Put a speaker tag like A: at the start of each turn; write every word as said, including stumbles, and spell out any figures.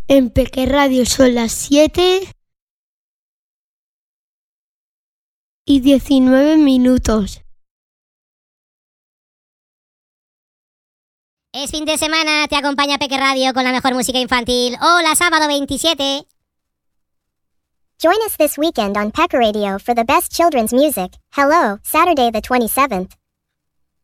A: En Peque Radio son las siete y diecinueve minutos.
B: Es fin de semana, te acompaña Peque Radio con la mejor música infantil. Hola, sábado veintisiete.
C: Join us this weekend on Pecker Radio for the best children's music. Hello, Saturday the twenty-seventh.